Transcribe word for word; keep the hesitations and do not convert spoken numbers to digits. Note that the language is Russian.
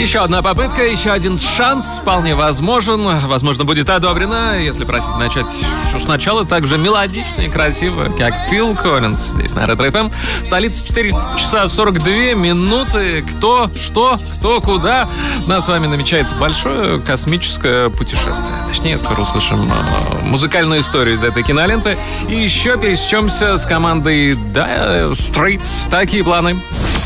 Еще одна попытка, еще один шанс, вполне возможен. Возможно, будет одобрено, если просить начать все сначала. Также мелодично и красиво, как Фил Коллинз. Здесь на Ретро эф эм. Столица четыре часа сорок две минуты. Кто, что, кто, куда. Нас с вами намечается большое космическое путешествие. Точнее, скоро услышим э, музыкальную историю из этой киноленты. И еще пересечемся с командой Dire Straits. Такие планы.